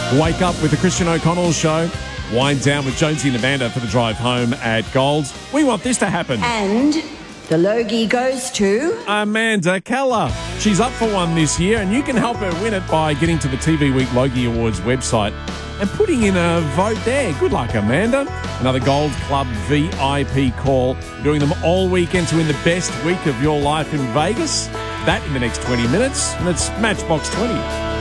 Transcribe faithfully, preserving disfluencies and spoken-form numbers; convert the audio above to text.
Wake up with the Christian O'Connell Show. Wind down with Jonesy and Amanda for the drive home at Gold's. We want this to happen. And the Logie goes to... Amanda Keller. She's up for one this year, and you can help her win it by getting to the T V Week Logie Awards website and putting in a vote there. Good luck, Amanda. Another Gold Club V I P call. Doing them all weekend to win the best week of your life in Vegas. That in the next twenty minutes, and it's Matchbox twenty.